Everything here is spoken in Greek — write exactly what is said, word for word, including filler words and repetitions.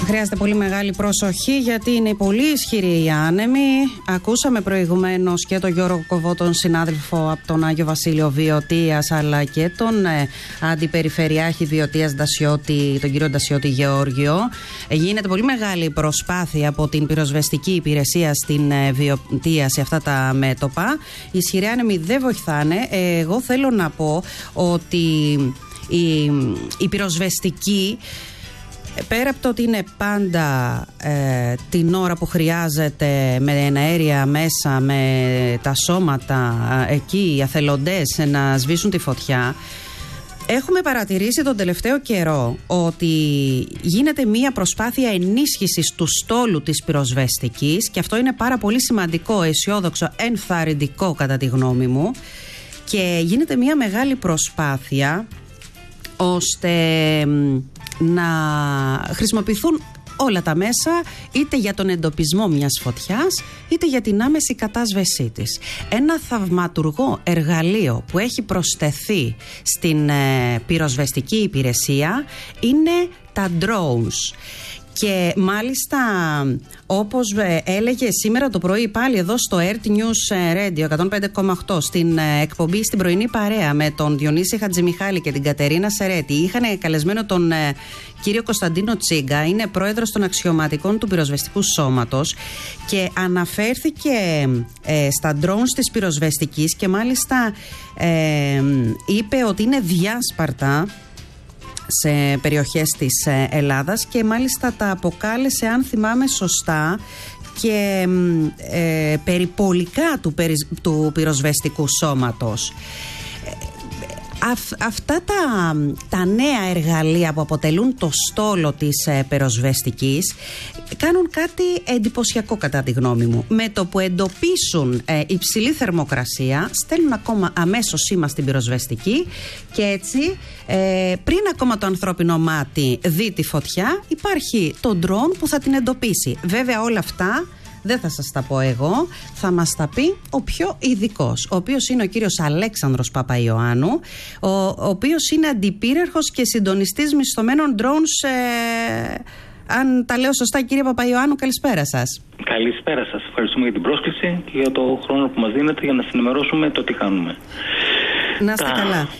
Χρειάζεται πολύ μεγάλη προσοχή γιατί είναι πολύ ισχυροί οι άνεμοι. Ακούσαμε προηγουμένως και τον Γιώργο Κοβό, τον συνάδελφο από τον Άγιο Βασίλειο Βιωτίας, αλλά και τον ε, αντιπεριφερειάρχη Βιωτίας Ντασιώτη, τον κύριο Ντασιώτη Γεώργιο. Ε, γίνεται πολύ μεγάλη προσπάθεια από την πυροσβεστική υπηρεσία στην ε, Βιωτία σε αυτά τα μέτωπα. Οι ισχυροί άνεμοι δεν βοηθάνε. Ε, εγώ θέλω να πω ότι η, η πυροσβεστική, πέρα από το ότι είναι πάντα ε, την ώρα που χρειάζεται με εναέρια μέσα, με τα σώματα ε, εκεί, οι αθελοντές να σβήσουν τη φωτιά, έχουμε παρατηρήσει τον τελευταίο καιρό ότι γίνεται μία προσπάθεια ενίσχυσης του στόλου της πυροσβεστικής και αυτό είναι πάρα πολύ σημαντικό, αισιόδοξο, ενθαρρυντικό κατά τη γνώμη μου, και γίνεται μία μεγάλη προσπάθεια ώστε να χρησιμοποιηθούν όλα τα μέσα, είτε για τον εντοπισμό μιας φωτιάς, είτε για την άμεση κατάσβεσή της. Ένα θαυματουργό εργαλείο που έχει προσθεθεί στην ε, πυροσβεστική υπηρεσία είναι τα drones. Και μάλιστα, όπως έλεγε σήμερα το πρωί πάλι εδώ στο Earth News Radio εκατόν πέντε κόμμα οκτώ στην εκπομπή στην πρωινή παρέα με τον Διονύση Χατζημιχάλη και την Κατερίνα Σερέτη, είχαν καλεσμένο τον κύριο Κωνσταντίνο Τσίγκα, είναι πρόεδρος των αξιωματικών του πυροσβεστικού σώματος, και αναφέρθηκε ε, στα drones της πυροσβεστικής και μάλιστα ε, είπε ότι είναι διάσπαρτα σε περιοχές της Ελλάδας και μάλιστα τα αποκάλεσε, αν θυμάμαι σωστά, και ε, περιπολικά του, του πυροσβεστικού σώματος. Αυ, αυτά τα, τα νέα εργαλεία που αποτελούν το στόλο της ε, πυροσβεστικής κάνουν κάτι εντυπωσιακό κατά τη γνώμη μου. Με το που εντοπίσουν ε, υψηλή θερμοκρασία, στέλνουν ακόμα αμέσως σήμα στην πυροσβεστική και έτσι ε, πριν ακόμα το ανθρώπινο μάτι δει τη φωτιά, υπάρχει το ντρόν που θα την εντοπίσει. Βέβαια όλα αυτά δεν θα σας τα πω εγώ, θα μας τα πει ο πιο ειδικός, ο οποίος είναι ο κύριος Αλέξανδρος Παπαϊωάννου, ο, ο οποίος είναι αντιπύρερχος και συντονιστής μισθωμένων drones. Ε, αν τα λέω σωστά, κύριε Παπαϊωάννου, καλησπέρα σας. Καλησπέρα σας. Ευχαριστούμε για την πρόσκληση και για το χρόνο που μας δίνετε για να συνημερώσουμε το τι κάνουμε. Να είστε τα, καλά.